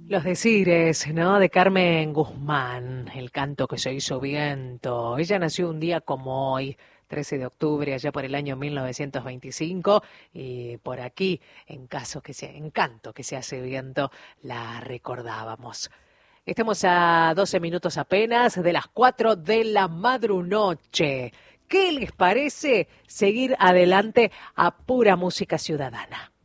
Los decires, ¿no? De Carmen Guzmán, el canto que se hizo viento. Ella nació un día como hoy, 13 de octubre, allá por el año 1925, y por aquí, en canto que se hace viento, la recordábamos. Estamos a 12 minutos apenas de las 4 de la madrunoche. ¿Qué les parece seguir adelante a pura música ciudadana?